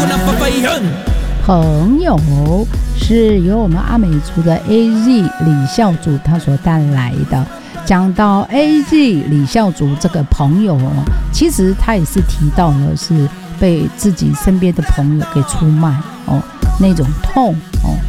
朋友是由我们阿美族的 AZ 李孝祖他所带来的。讲到 AZ 李孝祖这个朋友其实他也是提到了是被自己身边的朋友给出卖那种痛